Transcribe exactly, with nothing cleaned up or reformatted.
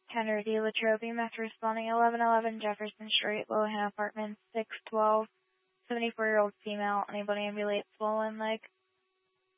Kendra D. Latrobe, after responding eleven eleven Jefferson Street, Lohan Apartments, six twelve, seventy-four-year-old female, unable to ambulate, swollen leg.